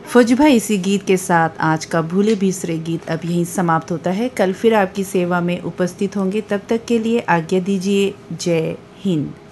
फौजी भाई, इसी गीत के साथ आज का भूले बिसरे गीत अब यहीं समाप्त होता है। कल फिर आपकी सेवा में उपस्थित होंगे, तब तक के लिए आज्ञा दीजिए। जय हिंद।